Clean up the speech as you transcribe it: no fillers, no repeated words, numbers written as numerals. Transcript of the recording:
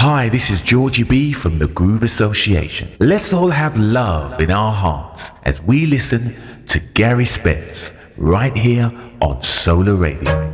Hi, this is Georgie B from the Groove Association. Let's all have love in our hearts as we listen to Gary Spence right here on Solar Radio.